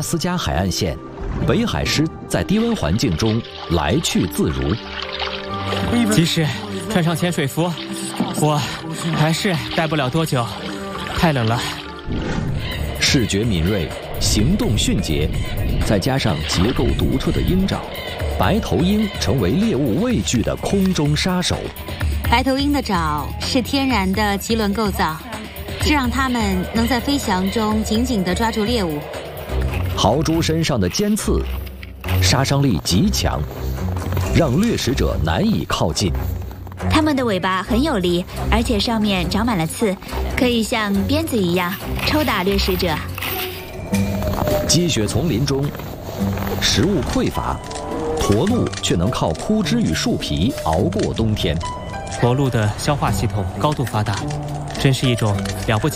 斯加海岸线，北海狮在低温环境中来去自如。 即使穿上潜水服，我还是待不了多久，太冷了。 视觉敏锐，行动迅捷，再加上结构独特的鹰爪，白头鹰成为猎物畏惧的空中杀手。 白头鹰的爪是天然的棘轮构造，这让它们能在飞翔中紧紧地抓住猎物。 豪猪身上的尖刺，杀伤力极强，让掠食者难以靠近。 它们的尾巴很有力，而且上面长满了刺，可以像鞭子一样抽打掠食者。 积雪丛林中，食物匮乏，驼鹿却能靠枯枝与树皮熬过冬天。 驼鹿的消化系统高度发达，真是一种了不起